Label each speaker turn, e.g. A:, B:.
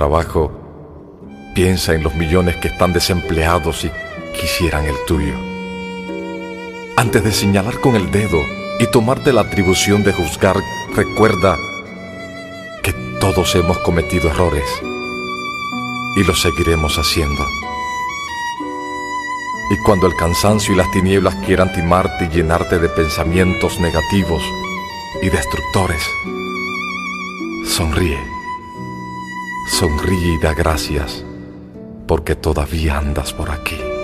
A: trabajo, piensa en los millones que están desempleados y quisieran el tuyo. Antes de señalar con el dedo y tomarte la atribución de juzgar, recuerda que todos hemos cometido errores y lo seguiremos haciendo. Y cuando el cansancio y las tinieblas quieran timarte y llenarte de pensamientos negativos y destructores, sonríe, sonríe y da gracias, porque todavía andas por aquí.